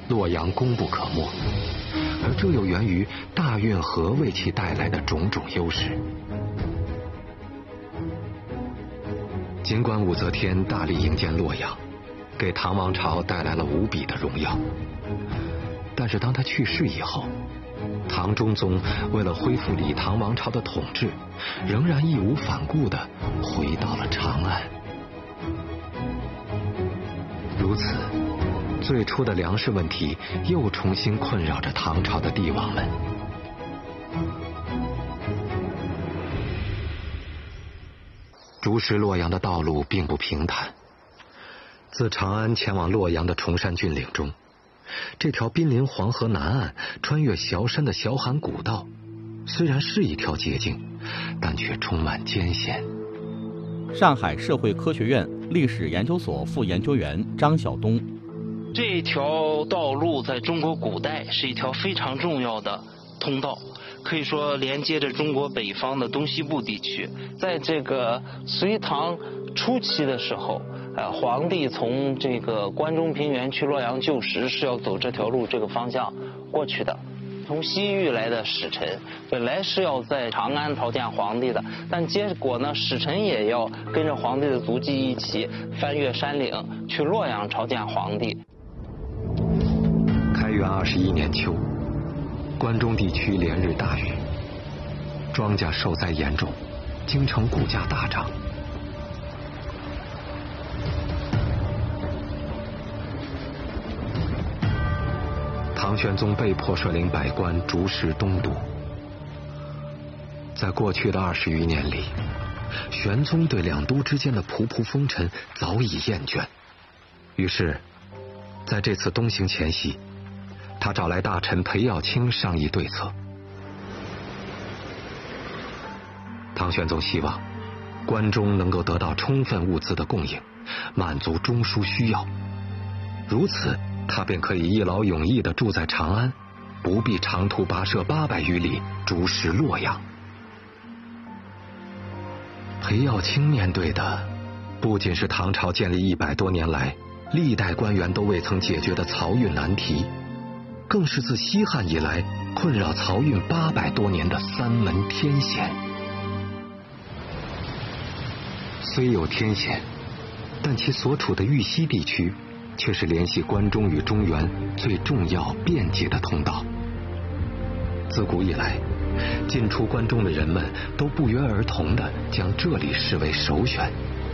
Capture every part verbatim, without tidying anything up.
洛阳功不可没，而这又源于大运河为其带来的种种优势。尽管武则天大力营建洛阳，给唐王朝带来了无比的荣耀，但是当他去世以后，唐中宗为了恢复李唐王朝的统治，仍然义无反顾地回到了长安。如此，最初的粮食问题又重新困扰着唐朝的帝王们。逐食洛阳的道路并不平坦，自长安前往洛阳的崇山峻岭中，这条濒临黄河南岸、穿越崤山的小罕古道，虽然是一条捷径，但却充满艰险。 上海社会科学院历史研究所副研究员张晓东： 这条道路在中国古代是一条非常重要的通道，可以说连接着中国北方的东西部地区。在这个隋唐初期的时候，呃，皇帝从这个关中平原去洛阳就食是要走这条路这个方向过去的。从西域来的使臣本来是要在长安朝见皇帝的，但结果呢，使臣也要跟着皇帝的足迹一起翻越山岭去洛阳朝见皇帝。 开元二十一年秋，关中地区连日大雨，庄稼受灾严重，京城股价大涨。唐玄宗被迫率领百官逐食东渡。在过去的二十余年里，玄宗对两都之间的仆仆风尘早已厌倦，于是在这次东行前夕，他找来大臣裴耀卿商议对策。唐玄宗希望关中能够得到充分物资的供应，满足中枢需要，如此他便可以一劳永逸地住在长安，不必长途跋涉八百余里逐食洛阳。裴耀卿面对的不仅是唐朝建立一百多年来历代官员都未曾解决的漕运难题，更是自西汉以来困扰漕运八百多年的三门天险。虽有天险，但其所处的豫西地区却是联系关中与中原最重要便捷的通道。自古以来，进出关中的人们都不约而同地将这里视为首选。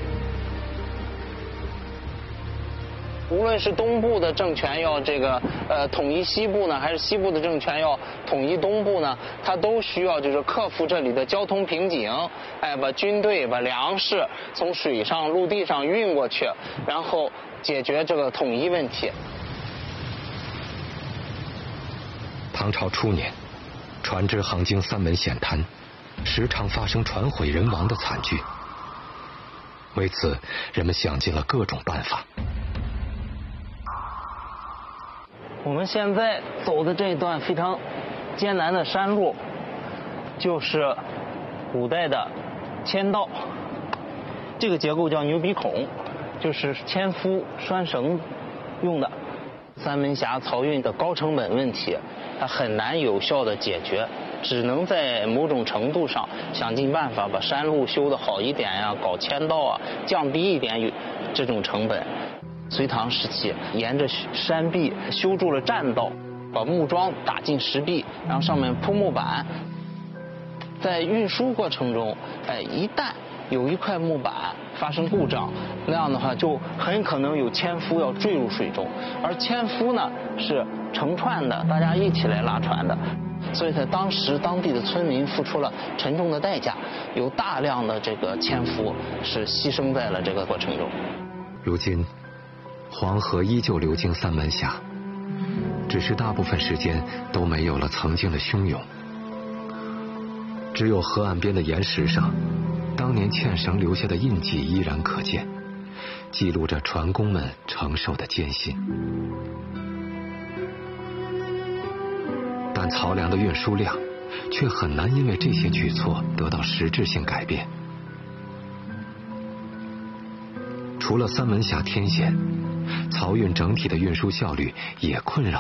无论是东部的政权要这个呃统一西部呢，还是西部的政权要统一东部呢，它都需要就是克服这里的交通瓶颈，哎，把军队把粮食从水上陆地上运过去，然后解决这个统一问题。 唐朝初年，船只航经三门险滩，时常发生船毁人亡的惨剧。为此，人们想尽了各种办法。 我们现在走的这段非常艰难的山路，就是古代的牵道。这个结构叫牛鼻孔，就是纤夫拴绳用的。三门峡漕运的高成本问题，它很难有效的解决，只能在某种程度上想尽办法把山路修得好一点呀，搞牵道啊，降低一点这种成本。隋唐时期，沿着山壁修筑了栈道，把木桩打进石壁，然后上面铺木板。在运输过程中，哎，一旦有一块木板发生故障，那样的话就很可能有纤夫要坠入水中，而纤夫呢是成串的，大家一起来拉船的，所以在当时当地的村民付出了沉重的代价，有大量的这个纤夫是牺牲在了这个过程中。 如今黄河依旧流经三门峡，只是大部分时间都没有了曾经的汹涌，只有河岸边的岩石上，当年纤绳留下的印记依然可见，记录着船工们承受的艰辛。但漕粮的运输量却很难因为这些举措得到实质性改变。除了三门峡天险，漕运整体的运输效率也困扰